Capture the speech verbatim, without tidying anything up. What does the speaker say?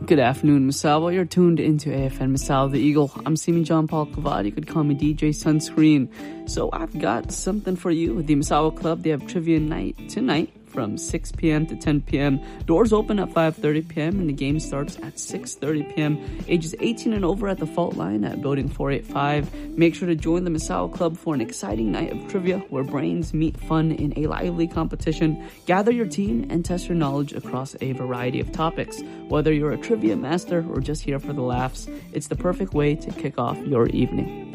Good afternoon, Misawa. You're tuned into A F N Misawa the Eagle. I'm Simi John Paul Kavad. You could call me D J Sunscreen. So I've got something for you with the Misawa Club. They have trivia night tonight from six p.m. to ten p.m. Doors open at five thirty p.m. and the game starts at six thirty p.m. Ages eighteen and over at the Fault Line at Building four eighty-five. Make sure to join the Misawa Club for an exciting night of trivia where brains meet fun in a lively competition. Gather your team and test your knowledge across a variety of topics. Whether you're a trivia master or just here for the laughs, it's the perfect way to kick off your evening.